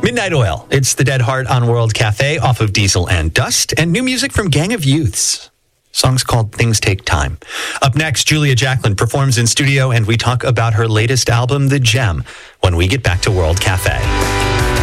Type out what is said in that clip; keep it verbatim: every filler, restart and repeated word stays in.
Midnight Oil. It's The Dead Heart on World Cafe off of Diesel and Dust, and new music from Gang of Youths. Song's called Things Take Time. Up next, Julia Jacklin performs in studio, and we talk about her latest album, The Gem, when we get back to World Cafe.